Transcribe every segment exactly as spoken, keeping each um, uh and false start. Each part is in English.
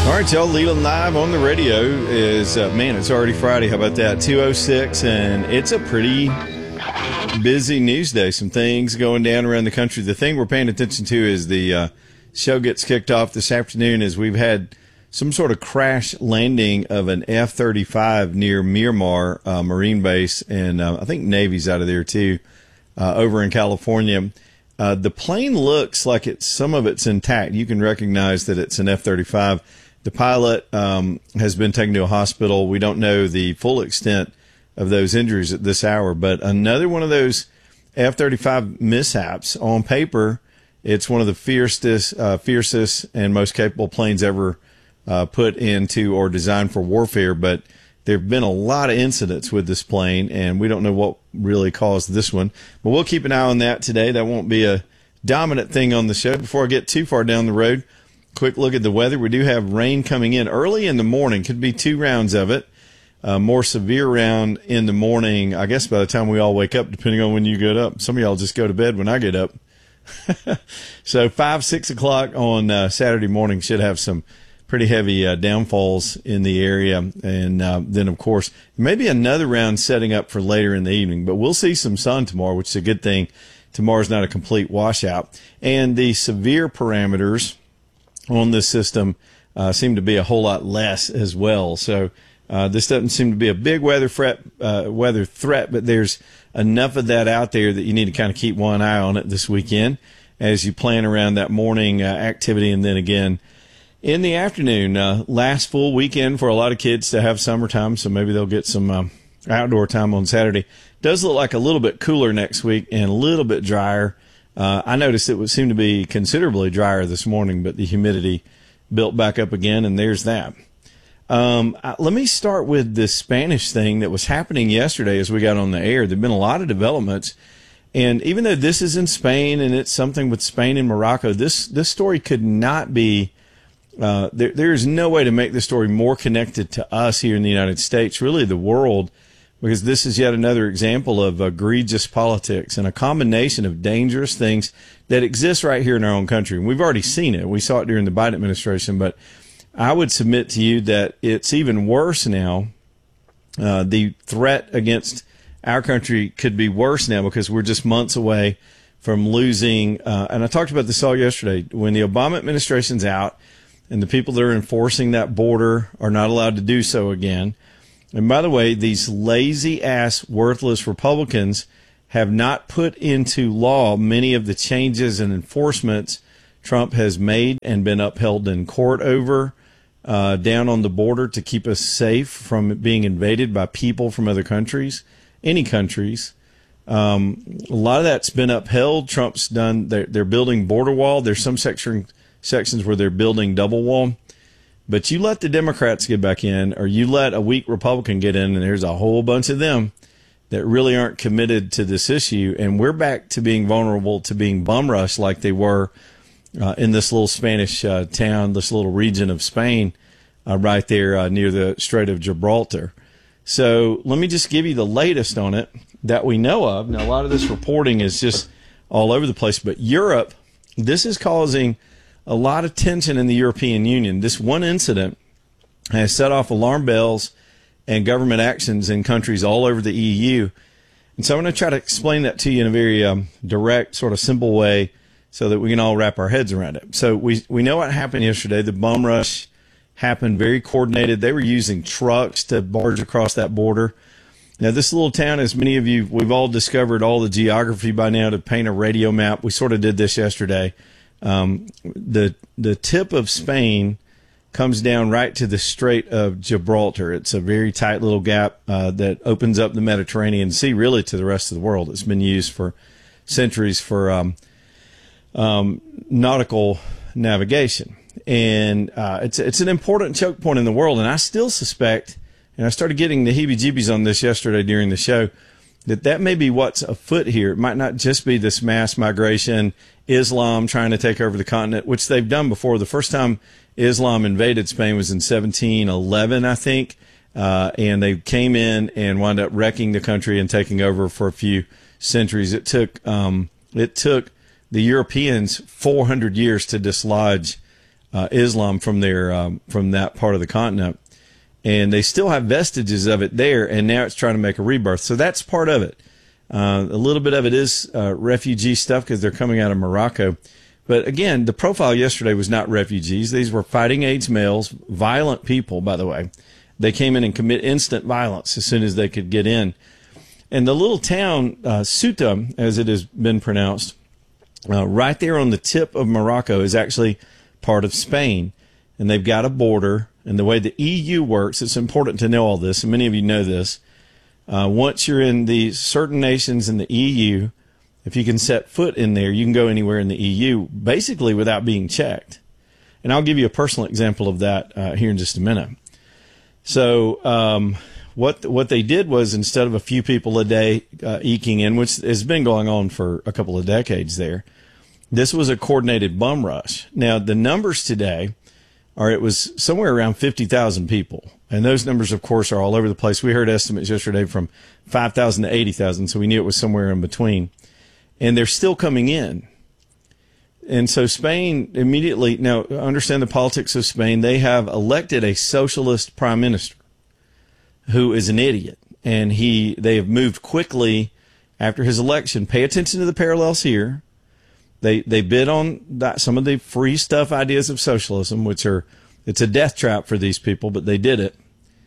All right, y'all, Leland Live on the radio is, uh, man, it's already Friday. How about that? two oh six, and it's a pretty busy news day. Some things going down around the country. The thing we're paying attention to is the uh, show gets kicked off this afternoon as we've had some sort of crash landing of an F thirty-five near Miramar uh, Marine Base, and uh, I think Navy's out of there too, uh, over in California. Uh, the plane looks like it's some of it's intact. You can recognize that it's an F thirty-five. The pilot um, has been taken to a hospital. We don't know the full extent of those injuries at this hour, but another one of those F thirty-five mishaps. On paper, it's one of the fiercest, uh, fiercest and most capable planes ever uh, put into or designed for warfare, but there have been a lot of incidents with this plane, and we don't know what really caused this one. But we'll keep an eye on that today. That won't be a dominant thing on the show. Before I get too far down the road, quick look at the weather. We do have rain coming in early in the morning. Could be two rounds of it. Uh, more severe round in the morning, I guess by the time we all wake up, depending on when you get up. Some of y'all just go to bed when I get up. So five, six o'clock on uh, Saturday morning should have some pretty heavy uh, downfalls in the area. And uh, then, of course, maybe another round setting up for later in the evening. But we'll see some sun tomorrow, which is a good thing. Tomorrow's not a complete washout. And the severe parameters on this system uh, seem to be a whole lot less as well. So uh, this doesn't seem to be a big weather threat, uh, weather threat, but there's enough of that out there that you need to kind of keep one eye on it this weekend as you plan around that morning uh, activity. And then again in the afternoon, uh, last full weekend for a lot of kids to have summertime, so maybe they'll get some uh, outdoor time on Saturday. Does look like a little bit cooler next week and a little bit drier. Uh, I noticed it would seem to be considerably drier this morning, but the humidity built back up again, and there's that. Um, uh, let me start with this Spanish thing that was happening yesterday as we got on the air. There have been a lot of developments, and even though this is in Spain and it's something with Spain and Morocco, this this story could not be uh, – there, there's no way to make this story more connected to us here in the United States, really the world, because this is yet another example of egregious politics and a combination of dangerous things that exist right here in our own country. And we've already seen it. We saw it during the Biden administration, but I would submit to you that it's even worse now. Uh, the threat against our country could be worse now because we're just months away from losing. Uh, and I talked about this all yesterday. When the Obama administration's out and the people that are enforcing that border are not allowed to do so again. And by the way, these lazy-ass, worthless Republicans have not put into law many of the changes and enforcements Trump has made and been upheld in court over uh, down on the border to keep us safe from being invaded by people from other countries, any countries. Um, a lot of that's been upheld. Trump's done, they're, they're building border wall. There's some section, sections where they're building double wall. But you let the Democrats get back in, or you let a weak Republican get in, and there's a whole bunch of them that really aren't committed to this issue. And we're back to being vulnerable to being bum rushed like they were uh, in this little Spanish uh, town, this little region of Spain uh, right there uh, near the Strait of Gibraltar. So let me just give you the latest on it that we know of. Now, a lot of this reporting is just all over the place, but Europe, this is causing a lot of tension in the European Union. This one incident has set off alarm bells and government actions in countries all over the E U. And so I'm going to try to explain that to you in a very um, direct, sort of simple way so that we can all wrap our heads around it. So we we know what happened yesterday. The bum rush happened very coordinated. They were using trucks to barge across that border. Now, this little town, as many of you, we've all discovered all the geography by now to paint a radio map. We sort of did this yesterday. Um, the the tip of Spain comes down right to the Strait of Gibraltar. It's a very tight little gap uh, that opens up the Mediterranean Sea really to the rest of the world. It's been used for centuries for um, um, nautical navigation. And uh, it's it's an important choke point in the world. And I still suspect, and I started getting the heebie-jeebies on this yesterday during the show, that that may be what's afoot here. It might not just be this mass migration, Islam trying to take over the continent, which they've done before. The first time Islam invaded Spain was in seventeen eleven, I think, uh, and they came in and wound up wrecking the country and taking over for a few centuries. It took um, it took the Europeans four hundred years to dislodge uh, Islam from their um, from that part of the continent, and they still have vestiges of it there. And now it's trying to make a rebirth. So that's part of it. Uh, a little bit of it is uh, refugee stuff because they're coming out of Morocco. But again, the profile yesterday was not refugees. These were fighting age males, violent people, by the way. They came in and commit instant violence as soon as they could get in. And the little town, uh, Ceuta, as it has been pronounced, uh, right there on the tip of Morocco is actually part of Spain. And they've got a border. And the way the E U works, it's important to know all this, and many of you know this. Uh, once you're in the certain nations in the E U, if you can set foot in there, you can go anywhere in the E U, basically without being checked. And I'll give you a personal example of that uh, here in just a minute. So um, what what they did was, instead of a few people a day uh, eking in, which has been going on for a couple of decades there, this was a coordinated bum rush. Now, the numbers today are, it was somewhere around fifty thousand people. And those numbers, of course, are all over the place. We heard estimates yesterday from five thousand to eighty thousand, so we knew it was somewhere in between. And they're still coming in. And so Spain immediately, now understand the politics of Spain, they have elected a socialist prime minister who is an idiot. And he, they have moved quickly after his election. Pay attention to the parallels here. They, they bid on that, some of the free stuff ideas of socialism, which are, it's a death trap for these people, but they did it.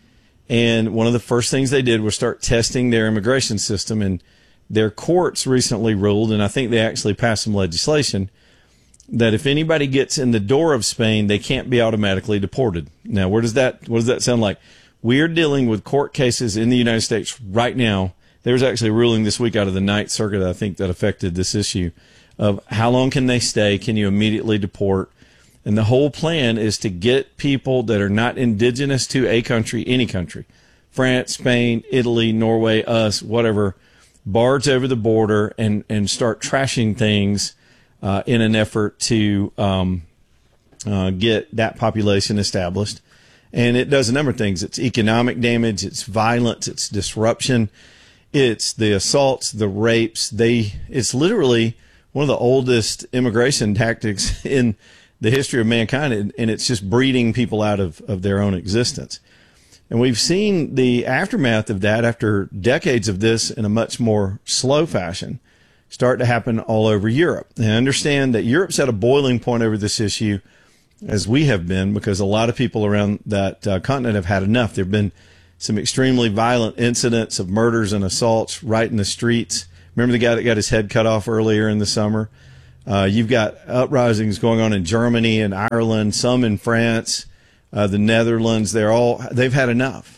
And one of the first things they did was start testing their immigration system, and their courts recently ruled, and I think they actually passed some legislation, that if anybody gets in the door of Spain, they can't be automatically deported. Now, where does that, what does that sound like? We're dealing with court cases in the United States right now. There was actually a ruling this week out of the Ninth Circuit, I think, that affected this issue of how long can they stay? Can you immediately deport? And the whole plan is to get people that are not indigenous to a country, any country, France, Spain, Italy, Norway, us, whatever, barge over the border and, and start trashing things uh, in an effort to um, uh, get that population established. And it does a number of things. It's economic damage, it's violence, it's disruption, it's the assaults, the rapes. They, it's literally one of the oldest immigration tactics in the history of mankind, and it's just breeding people out of, of their own existence. And we've seen the aftermath of that after decades of this in a much more slow fashion start to happen all over Europe. And I understand that Europe's at a boiling point over this issue, as we have been, because a lot of people around that uh, continent have had enough. There have been some extremely violent incidents of murders and assaults right in the streets. Remember the guy that got his head cut off earlier in the summer? Uh, you've got uprisings going on in Germany and Ireland, some in France, uh, the Netherlands. They're all, they've had enough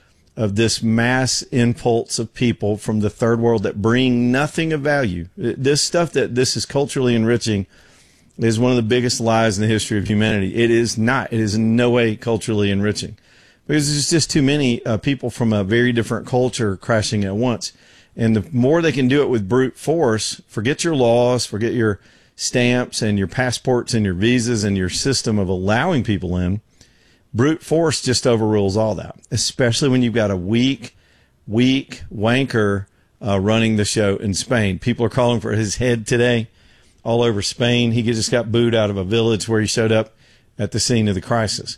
of this mass impulse of people from the third world that bring nothing of value. This stuff that this is culturally enriching is one of the biggest lies in the history of humanity. It is not. It is in no way culturally enriching, because there's just too many uh, people from a very different culture crashing at once. And the more they can do it with brute force, forget your laws, forget your stamps and your passports and your visas and your system of allowing people in. Brute force just overrules all that, especially when you've got a weak, weak wanker uh, running the show in Spain. People are calling for his head today all over Spain. He just got booed out of a village where he showed up at the scene of the crisis.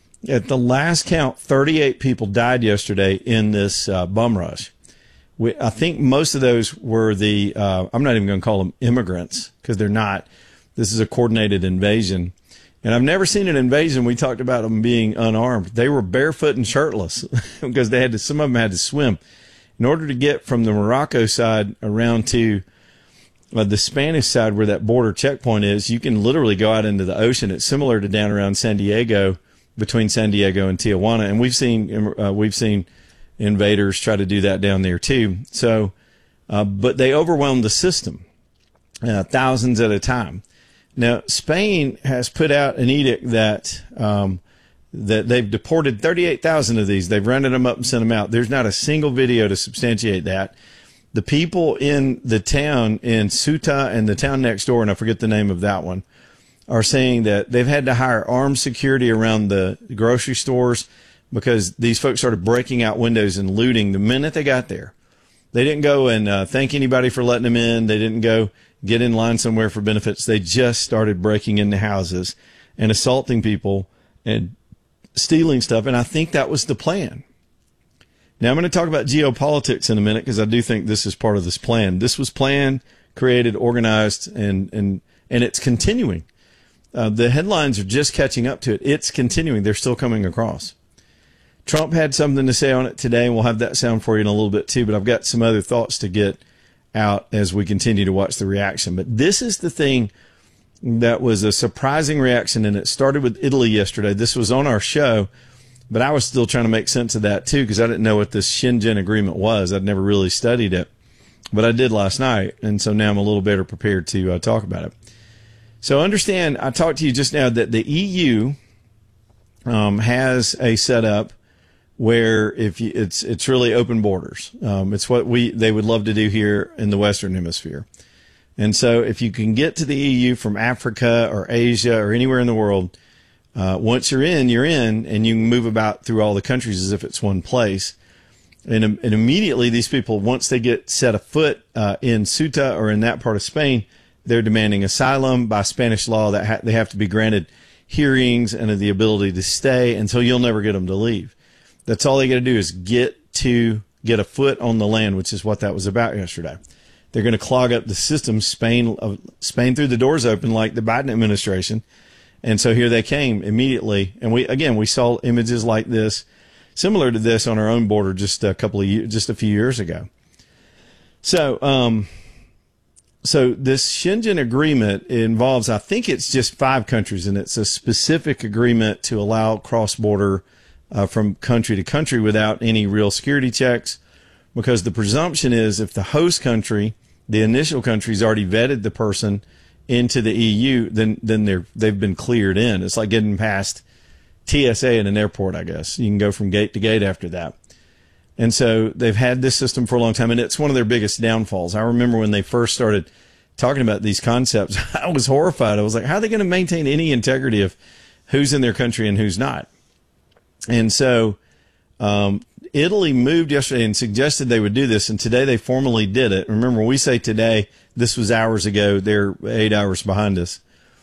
At the last count, thirty-eight people died yesterday in this uh, bum rush. We, I think most of those were the, uh, I'm not even going to call them immigrants, because they're not. This is a coordinated invasion. And I've never seen an invasion. We talked about them being unarmed. They were barefoot and shirtless because they had to, some of them had to swim. In order to get from the Morocco side around to uh, the Spanish side where that border checkpoint is, you can literally go out into the ocean. It's similar to down around San Diego, between San Diego and Tijuana. And we've seen, uh, we've seen invaders try to do that down there too. So, uh, but they overwhelmed the system, uh, thousands at a time. Now, Spain has put out an edict that, um, that they've deported thirty-eight thousand of these. They've rounded them up and sent them out. There's not a single video to substantiate that. The people in the town in Ceuta and the town next door, and I forget the name of that one, are saying that they've had to hire armed security around the grocery stores because these folks started breaking out windows and looting the minute they got there. They didn't go and uh, thank anybody for letting them in. They didn't go get in line somewhere for benefits. They just started breaking into houses and assaulting people and stealing stuff. And I think that was the plan. Now I'm going to talk about geopolitics in a minute because I do think this is part of this plan. This was planned, created, organized, and and and it's continuing. Uh, the headlines are just catching up to it. It's continuing. They're still coming across. Trump had something to say on it today, and we'll have that sound for you in a little bit too. But I've got some other thoughts to get out as we continue to watch the reaction. But this is the thing that was a surprising reaction, and it started with Italy yesterday. This was on our show, but I was still trying to make sense of that too because I didn't know what this Schengen agreement was. I'd never really studied it, but I did last night, and so now I'm a little better prepared to uh, talk about it. So understand, I talked to you just now that the E U um, has a setup where if you, it's it's really open borders. Um, it's what we they would love to do here in the Western Hemisphere. And so if you can get to the E U from Africa or Asia or anywhere in the world, uh, once you're in, you're in, and you can move about through all the countries as if it's one place. And, and immediately these people, once they get set a foot uh, in Ceuta or in that part of Spain, they're demanding asylum. By Spanish law, that ha- they have to be granted hearings and the ability to stay, and so you'll never get them to leave. That's all they got to do is get to get a foot on the land, which is what that was about yesterday. They're going to clog up the system. Spain, uh, Spain threw the doors open like the Biden administration, and so here they came immediately. And we again we saw images like this, similar to this, on our own border just a couple of years, just a few years ago. So, um, so this Schengen agreement involves, I think it's just five countries, and it's a specific agreement to allow cross-border uh, from country to country without any real security checks, because the presumption is if the host country, the initial country's already vetted the person into the E U, then then they're they've been cleared in. It's like getting past T S A in an airport, I guess. You can go from gate to gate after that. And so they've had this system for a long time, and it's one of their biggest downfalls. I remember when they first started talking about these concepts, I was horrified. I was like, how are they going to maintain any integrity of who's in their country and who's not? And so um, Italy moved yesterday and suggested they would do this, and today they formally did it. Remember, when we say today, this was hours ago. They're eight hours behind us.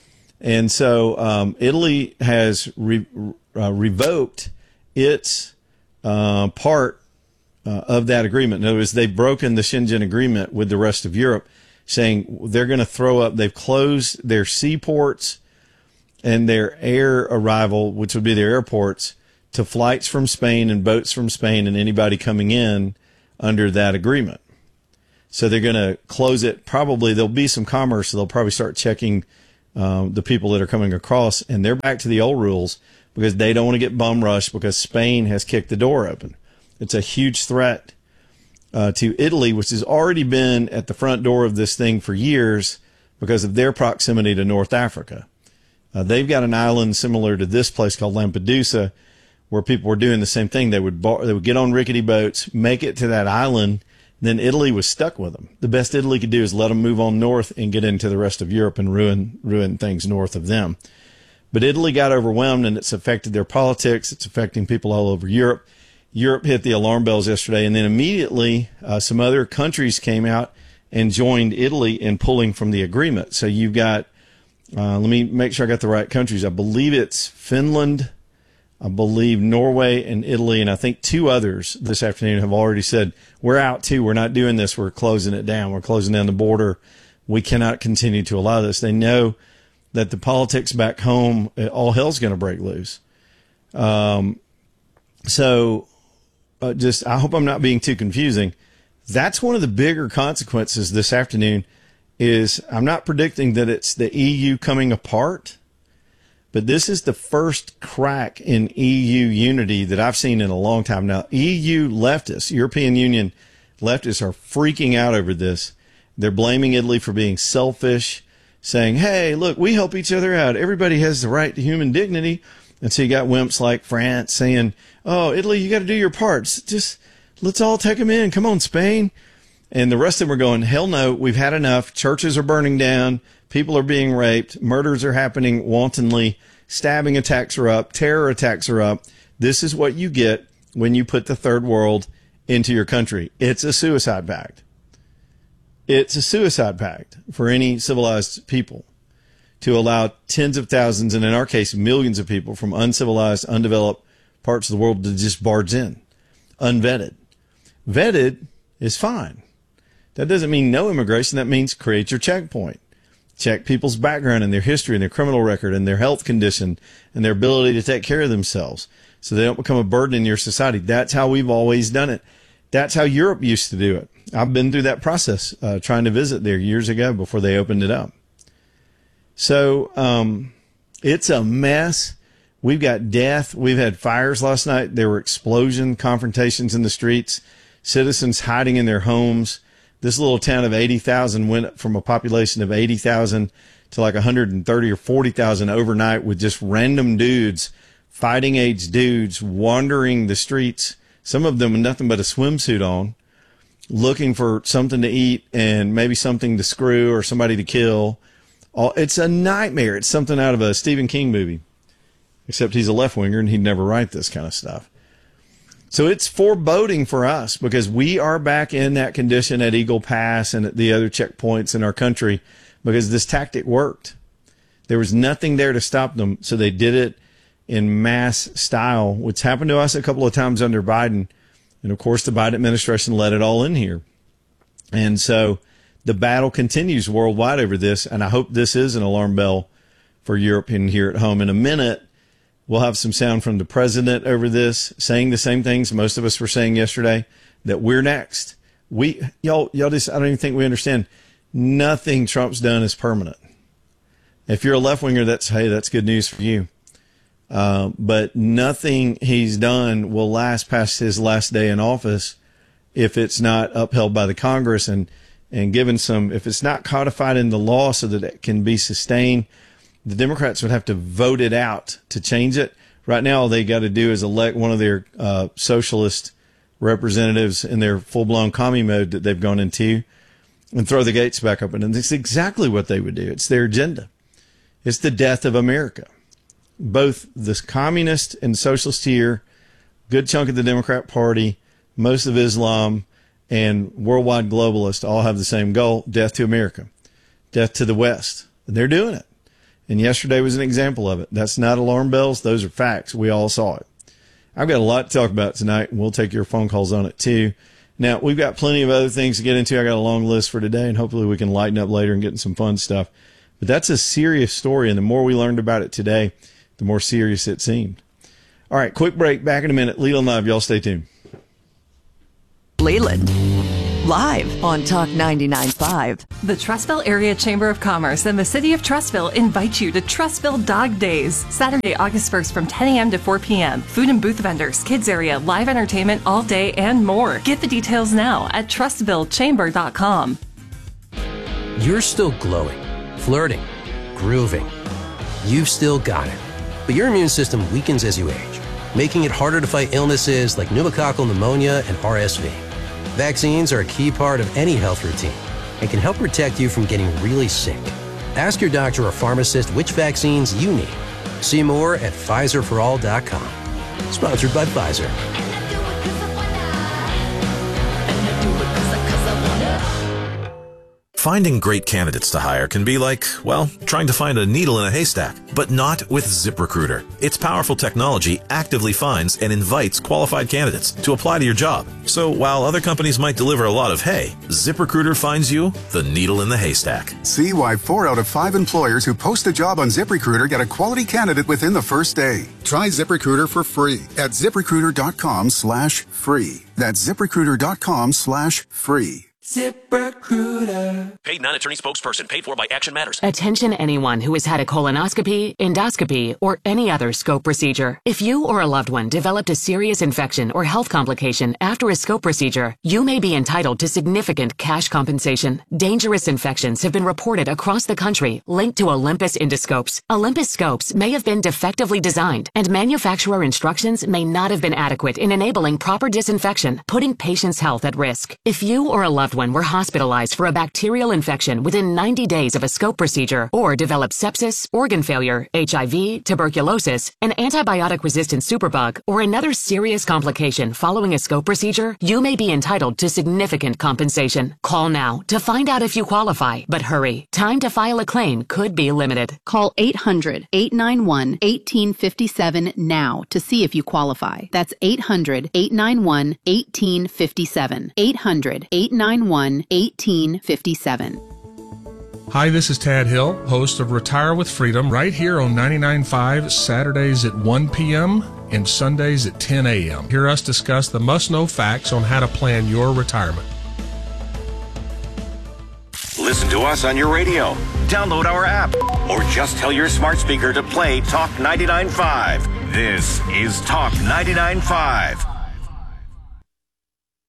And so um, Italy has re- uh, revoked its uh, part uh, of that agreement. In other words, they've broken the Schengen agreement with the rest of Europe, saying they're going to throw up. They've closed their seaports and their air arrival, which would be their airports, to flights from Spain and boats from Spain and anybody coming in under that agreement. So they're going to close it. Probably there'll be some commerce. So they'll probably start checking Um, the people that are coming across, and they're back to the old rules because they don't want to get bum rushed because Spain has kicked the door open. It's a huge threat uh, to Italy, which has already been at the front door of this thing for years because of their proximity to North Africa. Uh, they've got an island similar to this place called Lampedusa where people were doing the same thing. They would bar- they would get on rickety boats, make it to that island. Then Italy was stuck with them. The best Italy could do is let them move on north and get into the rest of Europe and ruin ruin things north of them. But Italy got overwhelmed, and it's affected their politics. It's affecting people all over Europe. Europe hit the alarm bells yesterday, and then immediately uh, some other countries came out and joined Italy in pulling from the agreement. So you've got, uh, let me make sure I got the right countries. I believe it's Finland, I believe Norway and Italy, and I think two others this afternoon have already said, we're out too. We're not doing this. We're closing it down. We're closing down the border. We cannot continue to allow this. They know that the politics back home, all hell's going to break loose. Um, so uh, just, I hope I'm not being too confusing. That's one of the bigger consequences this afternoon is I'm not predicting that it's the E U coming apart, but this is the first crack in E U unity that I've seen in a long time. Now, E U leftists, European Union leftists are freaking out over this. They're blaming Italy for being selfish, saying, hey, look, we help each other out. Everybody has the right to human dignity. And so you got wimps like France saying, oh, Italy, you got to do your parts. Just let's all take them in. Come on, Spain. And the rest of them are going, hell no, we've had enough. Churches are burning down. People are being raped. Murders are happening wantonly. Stabbing attacks are up. Terror attacks are up. This is what you get when you put the third world into your country. It's a suicide pact. It's a suicide pact for any civilized people to allow tens of thousands, and in our case, millions of people from uncivilized, undeveloped parts of the world to just barge in, unvetted. Vetted is fine. That doesn't mean no immigration. That means create your checkpoint. Check people's background and their history and their criminal record and their health condition and their ability to take care of themselves so they don't become a burden in your society. That's how we've always done it. That's how Europe used to do it. I've been through that process, uh, trying to visit there years ago before they opened it up. So, um, it's a mess. We've got death. We've had fires last night. There were explosion confrontations in the streets, citizens hiding in their homes. This little town of eighty thousand went from a population of eighty thousand to like one hundred thirty or forty thousand overnight with just random dudes, fighting age dudes, wandering the streets, some of them with nothing but a swimsuit on, looking for something to eat and maybe something to screw or somebody to kill. It's a nightmare. It's something out of a Stephen King movie, except he's a left-winger and he'd never write this kind of stuff. So it's foreboding for us because we are back in that condition at Eagle Pass and at the other checkpoints in our country because this tactic worked. There was nothing there to stop them, so they did it in mass style, which happened to us a couple of times under Biden. And, of course, the Biden administration let it all in here. And so the battle continues worldwide over this, and I hope this is an alarm bell for Europe and here at home. In a minute, we'll have some sound from the president over this, saying the same things most of us were saying yesterday, that we're next. We, y'all, y'all just, I don't even think we understand. Nothing Trump's done is permanent. If you're a left winger, that's, hey, that's good news for you. Uh, but nothing he's done will last past his last day in office if it's not upheld by the Congress and, and given some, if it's not codified in the law so that it can be sustained. The Democrats would have to vote it out to change it. Right now, all they got to do is elect one of their uh, socialist representatives in their full-blown commie mode that they've gone into and throw the gates back open. And that's exactly what they would do. It's their agenda. It's the death of America. Both the communist and socialist here, good chunk of the Democrat Party, most of Islam, and worldwide globalists all have the same goal, death to America, death to the West. And they're doing it. And yesterday was an example of it. That's not alarm bells. Those are facts. We all saw it. I've got a lot to talk about tonight, and we'll take your phone calls on it too. Now, we've got plenty of other things to get into. I got a long list for today, and hopefully we can lighten up later and get in some fun stuff. But that's a serious story, and the more we learned about it today, the more serious it seemed. All right, quick break. Back in a minute. Leland Live. Y'all stay tuned. Leland. Live on Talk ninety-nine point five. The Trussville Area Chamber of Commerce and the City of Trussville invite you to Trussville Dog Days, Saturday, August first from ten a.m. to four p.m. Food and booth vendors, kids area, live entertainment all day, and more. Get the details now at trussville chamber dot com. You're still glowing, flirting, grooving. You've still got it. But your immune system weakens as you age, making it harder to fight illnesses like pneumococcal pneumonia and R S V. Vaccines are a key part of any health routine and can help protect you from getting really sick. Ask your doctor or pharmacist which vaccines you need. See more at Pfizer for all dot com. Sponsored by Pfizer. Finding great candidates to hire can be like, well, trying to find a needle in a haystack, but not with ZipRecruiter. Its powerful technology actively finds and invites qualified candidates to apply to your job. So while other companies might deliver a lot of hay, ZipRecruiter finds you the needle in the haystack. See why four out of five employers who post a job on ZipRecruiter get a quality candidate within the first day. Try ZipRecruiter for free at ZipRecruiter.com slash free. That's ZipRecruiter.com slash free. ZipRecruiter. Paid non-attorney spokesperson. Paid for by Action Matters. Attention anyone who has had a colonoscopy, endoscopy, or any other scope procedure. If you or a loved one developed a serious infection or health complication after a scope procedure, you may be entitled to significant cash compensation. Dangerous infections have been reported across the country linked to Olympus endoscopes. Olympus scopes may have been defectively designed, and manufacturer instructions may not have been adequate in enabling proper disinfection, putting patients' health at risk. If you or a loved one were hospitalized for a bacterial infection within ninety days of a scope procedure or developed sepsis, organ failure, H I V, tuberculosis, an antibiotic-resistant superbug, or another serious complication following a scope procedure, you may be entitled to significant compensation. Call now to find out if you qualify, but hurry. Time to file a claim could be limited. Call eight hundred, eight nine one, one eight five seven now to see if you qualify. That's eight hundred, eight nine one, one eight five seven. eight hundred, eight nine one, one eight five seven. Hi, this is Tad Hill, host of Retire with Freedom, right here on ninety-nine point five, Saturdays at one p.m. and Sundays at ten a.m. Hear us discuss the must-know facts on how to plan your retirement. Listen to us on your radio. Download our app. Or just tell your smart speaker to play Talk ninety-nine point five. This is Talk ninety-nine point five.